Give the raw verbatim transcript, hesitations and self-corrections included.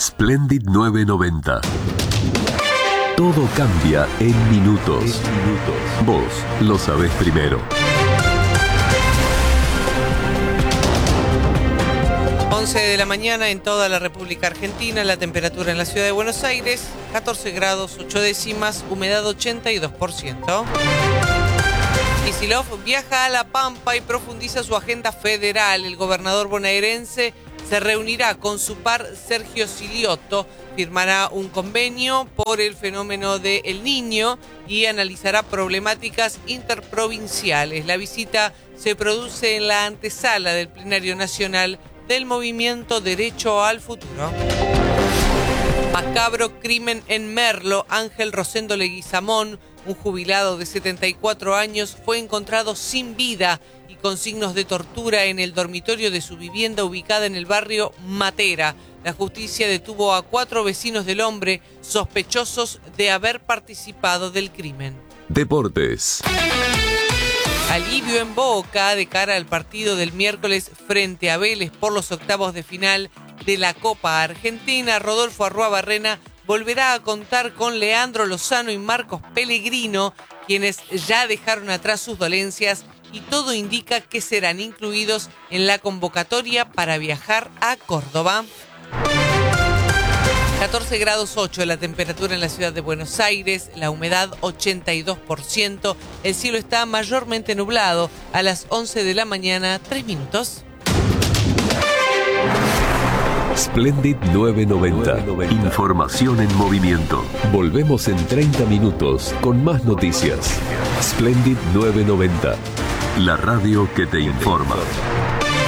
Splendid nueve noventa. Todo cambia en minutos. En minutos. Vos lo sabés primero. once de la mañana en toda la República Argentina, la temperatura en la ciudad de Buenos Aires, catorce grados ocho décimas, humedad ochenta y dos por ciento. Kicillof viaja a La Pampa y profundiza su agenda federal. El gobernador bonaerense se reunirá con su par Sergio Siliotto, firmará un convenio por el fenómeno de El Niño y analizará problemáticas interprovinciales. La visita se produce en la antesala del plenario nacional del movimiento Derecho al Futuro. Macabro crimen en Merlo. Ángel Rosendo Leguizamón, un jubilado de setenta y cuatro años, fue encontrado sin vida y con signos de tortura en el dormitorio de su vivienda ubicada en el barrio Matera. La justicia detuvo a cuatro vecinos del hombre sospechosos de haber participado del crimen. Deportes. Alivio en Boca de cara al partido del miércoles frente a Vélez por los octavos de final de la Copa Argentina. Rodolfo Arruabarrena volverá a contar con Leandro Lozano y Marcos Pellegrino, quienes ya dejaron atrás sus dolencias, y todo indica que serán incluidos en la convocatoria para viajar a Córdoba. catorce grados ocho la temperatura en la ciudad de Buenos Aires, la humedad ochenta y dos por ciento, el cielo está mayormente nublado. A las once de la mañana, tres minutos. Splendid nueve noventa. Información en movimiento. Volvemos en treinta minutos con más noticias. Splendid nueve noventa. La radio que te informa.